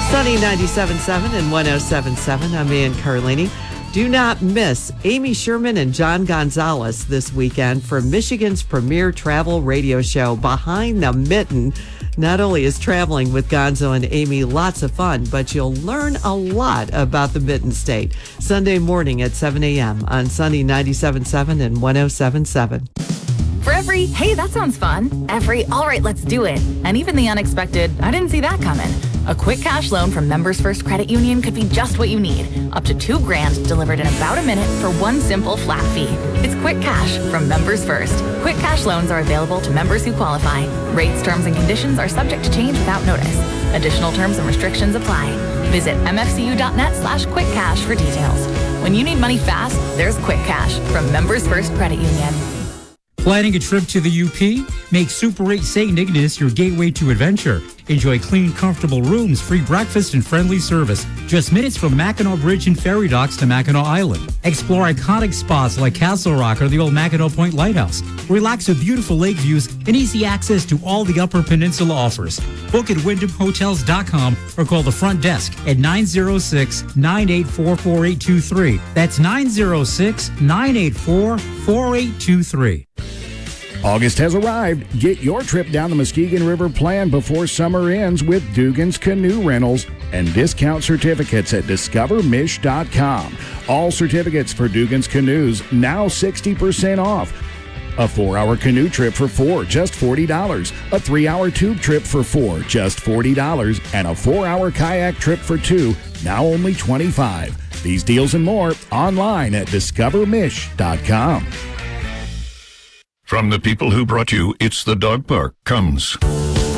Sunny 97.7 and 107.7. I'm Ann Carlini. Do not miss Amy Sherman and John Gonzalez this weekend for Michigan's premier travel radio show, Behind the Mitten. Not only is traveling with Gonzo and Amy lots of fun, but you'll learn a lot about the Mitten State. Sunday morning at 7 a.m. on Sunny 97.7 and 107.7. For every, hey, that sounds fun, every, all right, let's do it, and even the unexpected, I didn't see that coming. A quick cash loan from Members First Credit Union could be just what you need. Up to $2,000 delivered in about a minute for one simple flat fee. It's Quick Cash from Members First. Quick cash loans are available to members who qualify. Rates, terms, and conditions are subject to change without notice. Additional terms and restrictions apply. Visit mfcu.net/quickcash for details. When you need money fast, there's Quick Cash from Members First Credit Union. Planning a trip to the UP? Make Super 8 St. Ignace your gateway to adventure. Enjoy clean, comfortable rooms, free breakfast, and friendly service. Just minutes from Mackinac Bridge and ferry docks to Mackinac Island. Explore iconic spots like Castle Rock or the old Mackinac Point Lighthouse. Relax with beautiful lake views and easy access to all the Upper Peninsula offers. Book at WyndhamHotels.com or call the front desk at 906-984-4823. That's 906-984-4823. August has arrived. Get your trip down the Muskegon River planned before summer ends with Dugan's Canoe Rentals and discount certificates at discovermish.com. All certificates for Dugan's Canoes now 60% off. A 4-hour canoe trip for 4, just $40. A 3-hour tube trip for 4, just $40. And a 4-hour kayak trip for 2, now only $25. These deals and more online at discovermish.com. From the people who brought you It's the Dog Park comes